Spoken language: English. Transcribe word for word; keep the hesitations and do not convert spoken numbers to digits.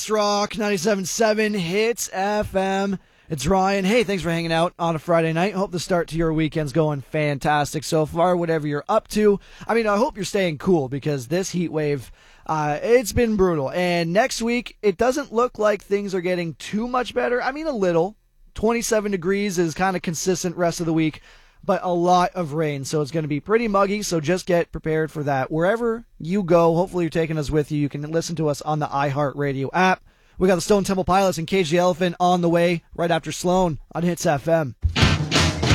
Rock ninety-seven point seven Hits F M. It's Ryan. Hey, thanks for hanging out on a Friday night. Hope the start to your weekend's going fantastic so far, whatever you're up to. I mean, I hope you're staying cool because this heat wave, uh, it's been brutal. And next week, it doesn't look like things are getting too much better. I mean, a little. twenty-seven degrees is kind of consistent rest of the week, but a lot of rain. So it's going to be pretty muggy, so just get prepared for that. Wherever you go, hopefully you're taking us with you. You can listen to us on the iHeartRadio app. We got the Stone Temple Pilots and Cage the Elephant on the way right after Sloan on Hits F M.